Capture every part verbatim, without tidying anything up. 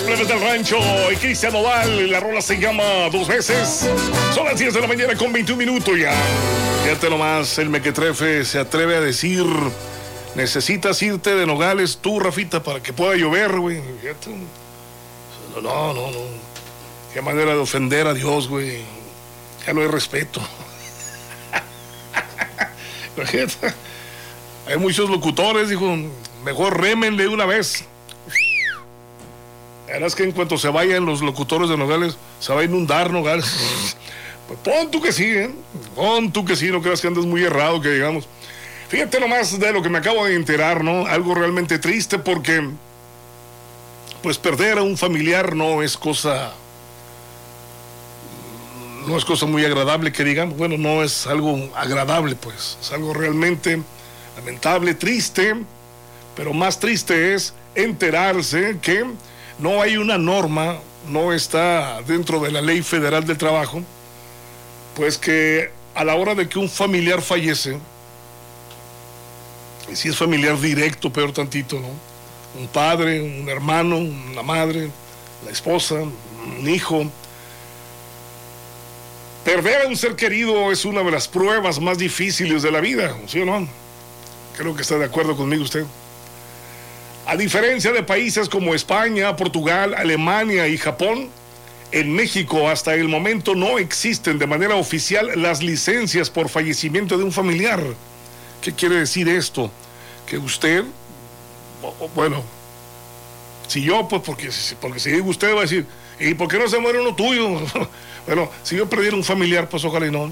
Plebes del Rancho y Cristian Nodal. La rola se llama Dos Veces. Son las diez de la mañana con veintiún minutos ya. Fíjate nomás, el mequetrefe se atreve a decir: necesitas irte de Nogales tú, Rafita, para que pueda llover, güey. Fíjate. No, no, no. Qué manera de ofender a Dios, güey. Ya no hay respeto. Fíjate. Hay muchos locutores, dijo, mejor rémenle una vez. La verdad es que en cuanto se vayan los locutores de Nogales, se va a inundar Nogales. Pues pon tú que sí, ¿eh? Pon tú que sí, no creas que andes muy errado, que digamos. Fíjate nomás de lo que me acabo de enterar, ¿no? Algo realmente triste porque, pues perder a un familiar no es cosa, no es cosa muy agradable, que digamos. Bueno, no es algo agradable, pues. Es algo realmente lamentable, triste, pero más triste es enterarse que no hay una norma, no está dentro de la Ley Federal del Trabajo, pues que a la hora de que un familiar fallece, y si es familiar directo, peor tantito, ¿no? Un padre, un hermano, una madre, la esposa, un hijo. Perder a un ser querido es una de las pruebas más difíciles de la vida, ¿sí o no? Creo que está de acuerdo conmigo usted. A diferencia de países como España, Portugal, Alemania y Japón, en México hasta el momento no existen de manera oficial las licencias por fallecimiento de un familiar. ¿Qué quiere decir esto? Que usted, bueno, si yo, pues porque, porque si digo usted va a decir, ¿y por qué no se muere uno tuyo? Bueno, si yo perdiera un familiar, pues ojalá y no.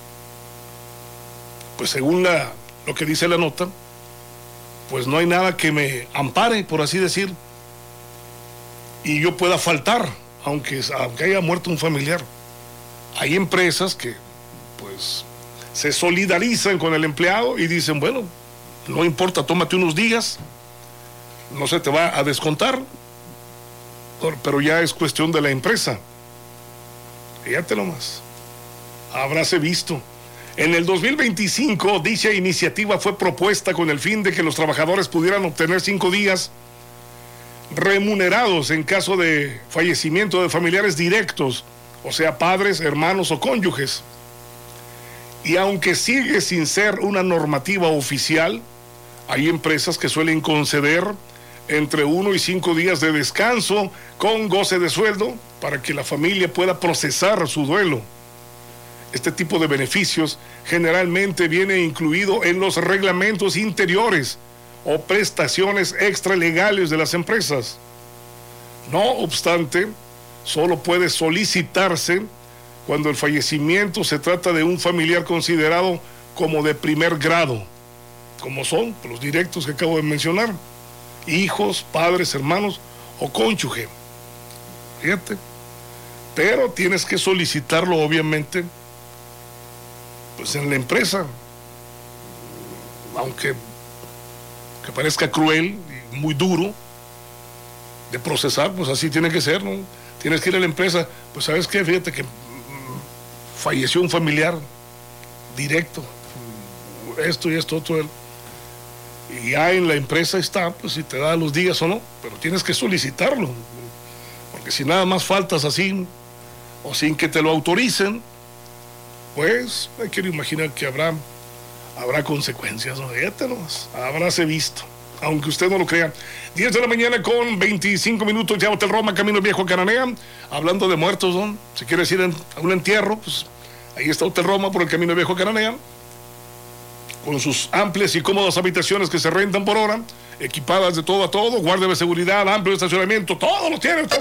Pues según la, lo que dice la nota, pues no hay nada que me ampare, por así decir, y yo pueda faltar, aunque, aunque haya muerto un familiar. Hay empresas que, pues, se solidarizan con el empleado y dicen, bueno, no importa, tómate unos días, no se te va a descontar, pero ya es cuestión de la empresa. Fíjate nomás, habráse visto. En el dos mil veinticinco, dicha iniciativa fue propuesta con el fin de que los trabajadores pudieran obtener cinco días remunerados en caso de fallecimiento de familiares directos, o sea, padres, hermanos o cónyuges. Y aunque sigue sin ser una normativa oficial, hay empresas que suelen conceder entre uno y cinco días de descanso con goce de sueldo para que la familia pueda procesar su duelo. Este tipo de beneficios generalmente viene incluido en los reglamentos interiores o prestaciones extralegales de las empresas. No obstante, solo puede solicitarse cuando el fallecimiento se trata de un familiar considerado como de primer grado, como son los directos que acabo de mencionar, hijos, padres, hermanos o cónyuge. Fíjate, pero tienes que solicitarlo obviamente pues en la empresa, aunque que parezca cruel y muy duro de procesar, pues así tiene que ser, ¿no? Tienes que ir a la empresa, pues ¿sabes qué? Fíjate que falleció un familiar directo, esto y esto, otro, y ya en la empresa está, pues si te da los días o no, pero tienes que solicitarlo, porque si nada más faltas así, o sin que te lo autoricen, pues me quiero imaginar que habrá, habrá consecuencias, ¿no? Fíjate nomás, habráse visto, aunque usted no lo crea. diez de la mañana con veinticinco minutos, ya Hotel Roma, Camino Viejo a Cananea, hablando de muertos, ¿no? Si quieres ir a un entierro, pues ahí está Hotel Roma por el Camino Viejo a Cananea, con sus amplias y cómodas habitaciones que se rentan por hora, equipadas de todo a todo, guardia de seguridad, amplio estacionamiento, todo lo tiene.